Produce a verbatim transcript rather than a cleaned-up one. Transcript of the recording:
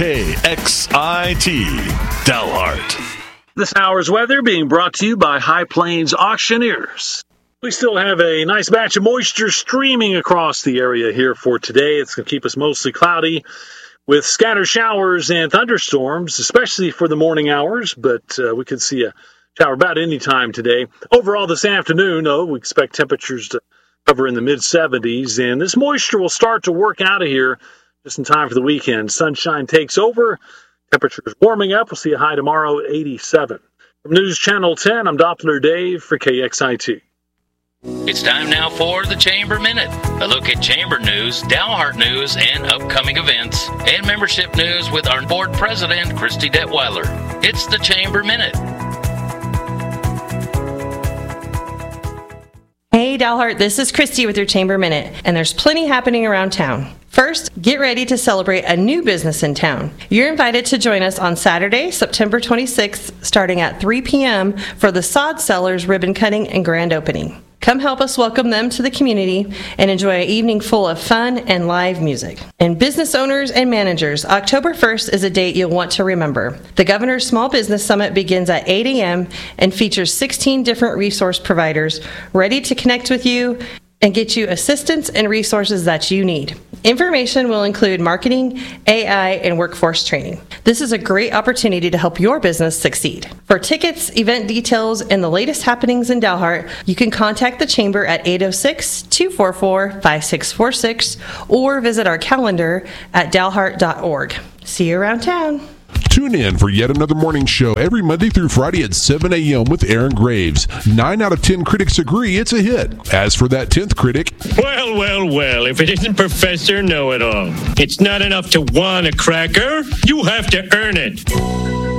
K X I T, Dalhart. This hour's weather being brought to you by High Plains Auctioneers. We still have a nice batch of moisture streaming across the area here for today. It's going to keep us mostly cloudy with scattered showers and thunderstorms, especially for the morning hours, but uh, we could see a shower about any time today. Overall this afternoon, though, we expect temperatures to hover in the mid seventies, and this moisture will start to work out of here just in time for the weekend. Sunshine takes over. Temperatures warming up. We'll see a high tomorrow at eighty-seven. From News Channel ten, I'm Doppler Dave for K X I T. It's time now for the Chamber Minute. A look at Chamber news, Dalhart news, and upcoming events, and membership news with our board president, Christy Detweiler. It's the Chamber Minute. Hey Dalhart, this is Christy with your Chamber Minute, and there's plenty happening around town. First, get ready to celebrate a new business in town. You're invited to join us on Saturday, September twenty-sixth, starting at three p.m. for the Sod Sellers ribbon cutting and grand opening. Come help us welcome them to the community and enjoy an evening full of fun and live music. And business owners and managers, October first is a date you'll want to remember. The Governor's Small Business Summit begins at eight a.m. and features sixteen different resource providers ready to connect with you and get you assistance and resources that you need. Information will include marketing, A I, and workforce training. This is a great opportunity to help your business succeed. For tickets, event details, and the latest happenings in Dalhart, you can contact the Chamber at eight oh six, two four four, five six four six or visit our calendar at dalhart dot org. See you around town. Tune in for yet another morning show every Monday through Friday at seven a.m. with Aaron Graves. Nine out of ten critics agree it's a hit. As for that tenth critic, well, well, well, if it isn't Professor Know-It-All. It's not enough to want a cracker. You have to earn it.